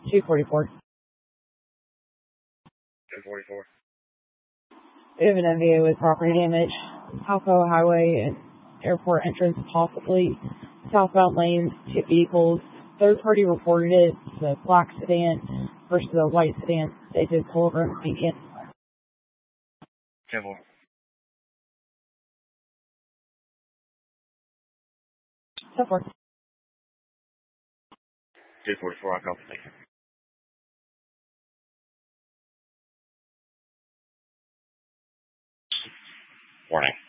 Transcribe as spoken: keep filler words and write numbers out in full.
two forty-four. two forty-four. We have an M V A with property damage. Halco Highway and airport entrance, possibly. Southbound lanes, two vehicles. Third party reported it. It's a black sedan versus a white sedan. They did pull over and speak in. ten four. So forth. two forty-four, I copy. Thank you. Warning.